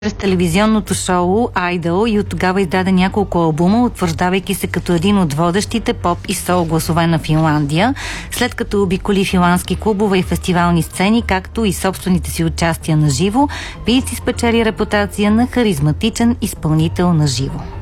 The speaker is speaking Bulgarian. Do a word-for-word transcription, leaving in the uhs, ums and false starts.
През телевизионното шоу Idol и от тогава издаде няколко албума, утвърждавайки се като един от водещите поп и сол гласове на Финландия, след като обиколи финландски клубове и фестивални сцени, както и собствените си участия на живо, певици спечели репутация на харизматичен изпълнител на живо.